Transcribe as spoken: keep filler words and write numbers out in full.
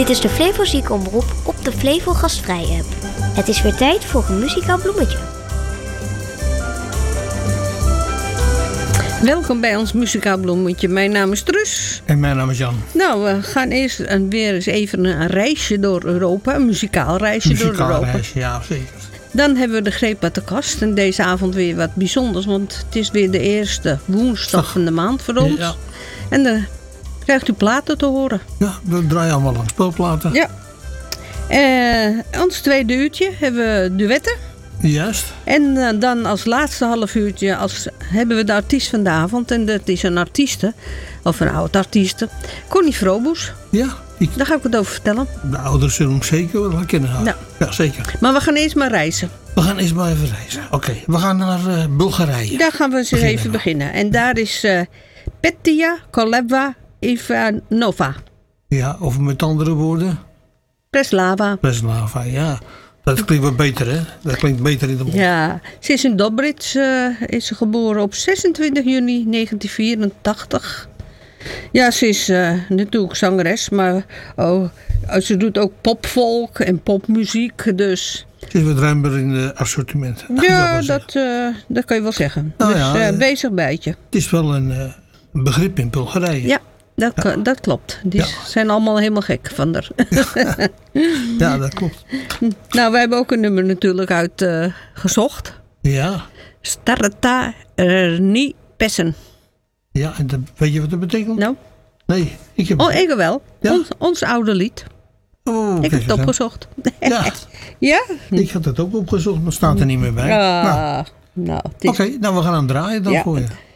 Dit is de Flevo Ziekenomroep op de Flevo Gastvrij app. Het is weer tijd voor een muzikaal bloemetje. Welkom bij ons muzikaal bloemetje. Mijn naam is Truus. En mijn naam is Jan. Nou, we gaan eerst en weer eens even een reisje door Europa. Een muzikaal reisje muzikaal door Europa. Reisje, ja, zeker. Dan hebben we de greep uit de kast. En deze avond weer wat bijzonders. Want het is weer de eerste woensdag van de maand voor ons. Ja. En dan krijgt u platen te horen. Ja, we draaien allemaal langs speelplaten. Ja. Uh, ons tweede uurtje hebben we duetten. Juist. En uh, dan als laatste half uurtje als, hebben we de artiest van de avond. En dat is een artieste, of een oud artieste, Connie Froboes. Ja. Ik, Daar ga ik wat over vertellen. de ouders zullen hem zeker wel kennen. Ja. Ja, zeker. Maar we gaan eerst maar reizen. We gaan eerst maar even reizen. Oké, okay, we gaan naar uh, Bulgarije. Daar gaan we eens beginnen even we. beginnen. En daar is uh, Petia Koleva Ivanova. Ja, of met andere woorden? Preslava. Preslava, ja. Dat klinkt wat beter, hè? Dat klinkt beter in de mond. Ja, ze is in Dobrits uh, is ze geboren op zesentwintig juni negentien vierentachtig. Ja, ze is uh, natuurlijk zangeres, maar oh, ze doet ook popvolk en popmuziek, dus... Het is wat ruimer in het assortiment. Ja, dat, uh, dat kan je wel zeggen. Nou, dus ja, uh, bezig bijtje. Het is wel een uh, begrip in Bulgarije. Ja, dat, ja. dat klopt. Die ja. zijn allemaal helemaal gek van haar. Ja, dat klopt. Nou, wij hebben ook een nummer natuurlijk uitgezocht. Uh, ja. Starta Erni Pessen. Ja, en dat, weet je wat dat betekent? Nou? Nee, ik heb... Oh, ik wel. Ja? Ons, ons oude lied. Oh, ik heb het opgezocht. Ja. Ja? Ik had het ook opgezocht, maar staat er niet meer bij. Ah, nou, nou Oké, okay, nou we gaan aan het draaien dan ja. voor je.